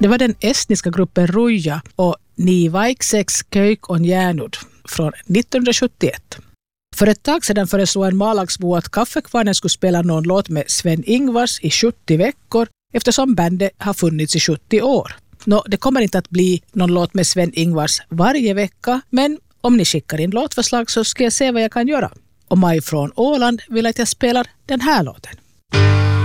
Det var den estniska gruppen Ruja och Nii vaikseks kõik on jäänud från 1971. För ett tag sedan föreslog en Malaxbo att Kaffekvarnen skulle spela någon låt med Sven-Ingvars i 70 veckor eftersom bandet har funnits i 70 år. Det kommer inte att bli någon låt med Sven-Ingvars varje vecka, men om ni skickar in låtförslag så ska jag se vad jag kan göra. Och Maj från Åland vill att jag spelar den här låten.